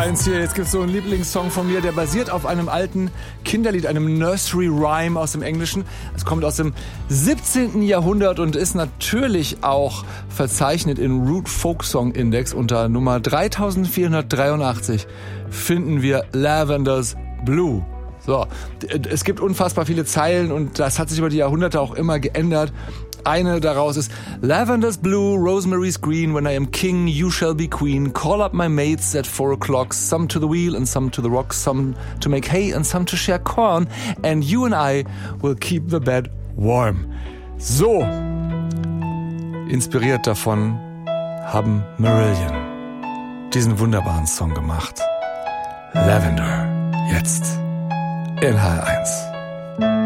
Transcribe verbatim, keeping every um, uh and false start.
eins hier. Jetzt gibt's so einen Lieblingssong von mir, der basiert auf einem alten Kinderlied, einem Nursery Rhyme aus dem Englischen. Es kommt aus dem siebzehnten Jahrhundert und ist natürlich auch verzeichnet in Root Folk Song Index. Unter Nummer dreitausendvierhundertdreiundachtzig finden wir Lavender's Blue. So, es gibt unfassbar viele Zeilen und das hat sich über die Jahrhunderte auch immer geändert. Eine daraus ist: Lavender's blue, rosemary's green, when I am king, you shall be queen. Call up my mates at four o'clock, some to the wheel and some to the rock, some to make hay and some to share corn, and you and I will keep the bed warm. So, inspiriert davon haben Marillion diesen wunderbaren Song gemacht. Lavender, jetzt in H R eins.